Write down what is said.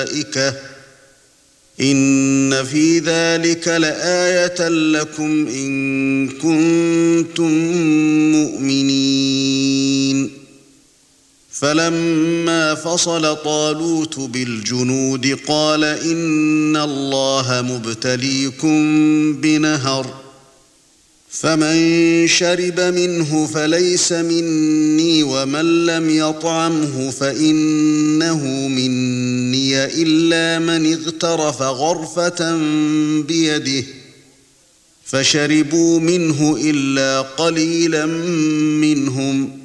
إن في ذلك لآية لكم إن كنتم مؤمنين. فلما فصل طالوت بالجنود قال إن الله مبتليكم بنهر فمن شرب منه فليس مني ومن لم يطعمه فإنه مني إلا من اغترف غرفة بيده فشربوا منه إلا قليلا منهم